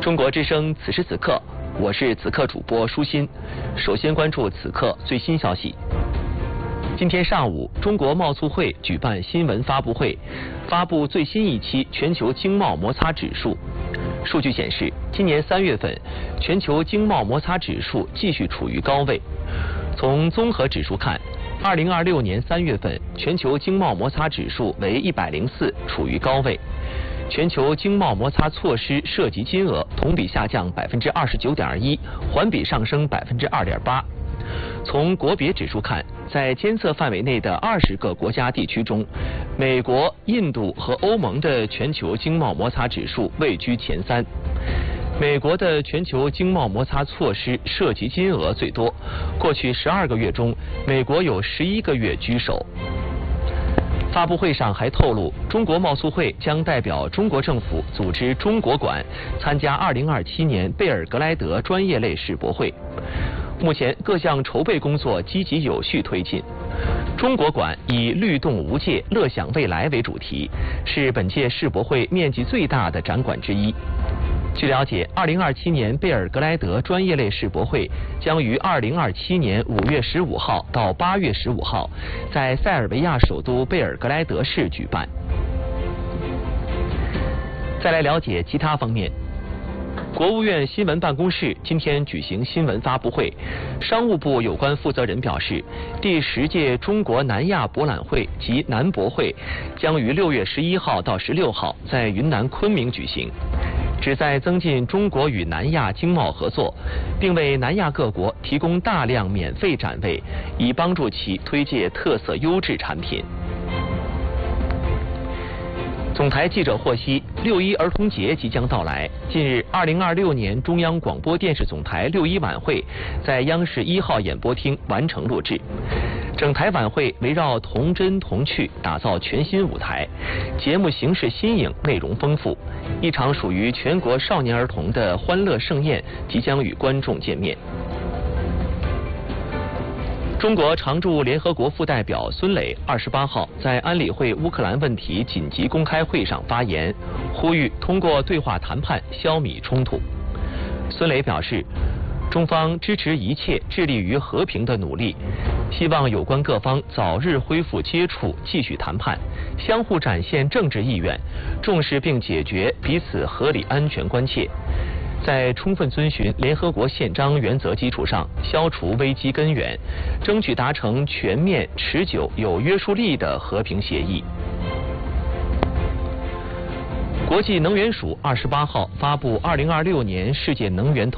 中国之声此时此刻，我是此刻主播舒心。首先关注此刻最新消息。今天上午，中国贸促会举办新闻发布会，发布最新一期全球经贸摩擦指数。数据显示，今年3月份，全球经贸摩擦指数继续处于高位。从综合指数看，2026年3月份全球经贸摩擦指数为104，处于高位。全球经贸摩擦措施涉及金额同比下降29.1%，环比上升2.8%。从国别指数看，在监测范围内的20个国家地区中，美国、印度和欧盟的全球经贸摩擦指数位居前3。美国的全球经贸摩擦措施涉及金额最多，过去12个月中，美国有11个月居首。发布会上还透露，中国贸促会将代表中国政府组织中国馆参加2027年贝尔格莱德专业类世博会。目前各项筹备工作积极有序推进。中国馆以“律动无界，乐享未来”为主题，是本届世博会面积最大的展馆之一。据了解，2027年贝尔格莱德专业类世博会将于2027年5月15号到8月15号在塞尔维亚首都贝尔格莱德市举办。再来了解其他方面。国务院新闻办公室今天举行新闻发布会，商务部有关负责人表示，第10届中国南亚博览会及南博会将于6月11号到16号在云南昆明举行，旨在增进中国与南亚经贸合作，并为南亚各国提供大量免费展位，以帮助其推介特色优质产品。总台记者获悉，6·1儿童节即将到来。近日，2026年中央广播电视总台6·1晚会在央视1号演播厅完成录制。整台晚会围绕童真童趣打造全新舞台，节目形式新颖，内容丰富。一场属于全国少年儿童的欢乐盛宴即将与观众见面。中国常驻联合国副代表孙磊28号在安理会乌克兰问题紧急公开会上发言，呼吁通过对话谈判消弭冲突。孙磊表示，中方支持一切致力于和平的努力，希望有关各方早日恢复接触，继续谈判，相互展现政治意愿，重视并解决彼此合理安全关切。在充分遵循联合国宪章原则基础上，消除危机根源，争取达成全面、持久、有约束力的和平协议。国际能源署28号发布2026年世界能源